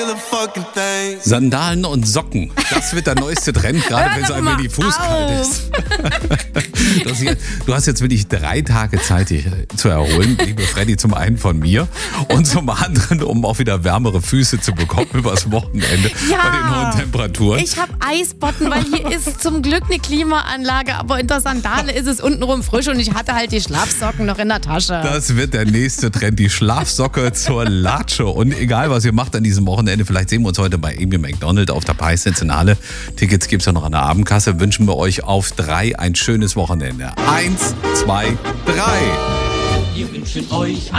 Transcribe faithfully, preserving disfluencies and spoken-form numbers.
Sandalen und Socken, das wird der neueste Trend, gerade wenn es einem in die Fuß kalt ist. Du hast, jetzt, du hast jetzt wirklich drei Tage Zeit, dich zu erholen, liebe Freddy, zum einen von mir und zum anderen, um auch wieder wärmere Füße zu bekommen übers Wochenende Ja, bei den hohen Temperaturen. Ich habe Eisbotten, weil hier ist zum Glück eine Klimaanlage, aber in der Sandale ist es untenrum frisch und ich hatte halt die Schlafsocken noch in der Tasche. Das wird der nächste Trend, die Schlafsocke zur Latsche. Und egal, was ihr macht an diesem Wochenende, vielleicht sehen wir uns heute bei Amy McDonald auf der Peisnitz in Halle. Tickets gibt es ja noch an der Abendkasse. Wünschen wir euch auf drei ein schönes Wochenende. Eins, zwei, drei. Wir wünschen euch